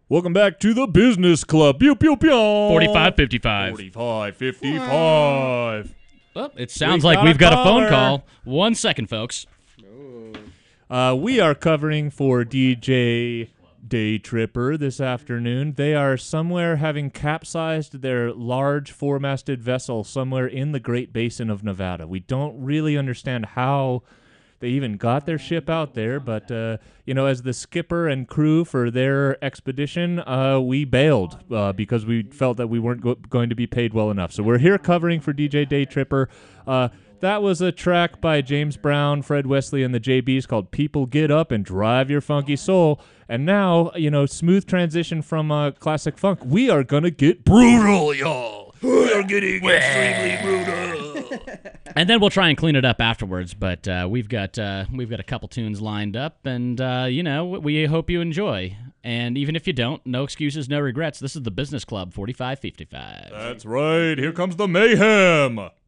Welcome back to the Business Club. Pew, pew, pew. 4555. 4555. Well, it sounds like we've got a phone call. 1 second, folks. We are covering for DJ Day Tripper this afternoon. They are somewhere having capsized their large four-masted vessel somewhere in the Great Basin of Nevada. We don't really understand how they even got their ship out there, but, as the skipper and crew for their expedition, we bailed because we felt that we weren't going to be paid well enough. So we're here covering for DJ Day Tripper. That was a track by James Brown, Fred Wesley, and the JBs called People Get Up and Drive Your Funky Soul. And now, smooth transition from classic funk. We are going to get brutal, y'all. We are getting extremely brutal. And then we'll try and clean it up afterwards, but we've got a couple tunes lined up, and, we hope you enjoy. And even if you don't, no excuses, no regrets. This is the Business Club 4555. That's right. Here comes the mayhem.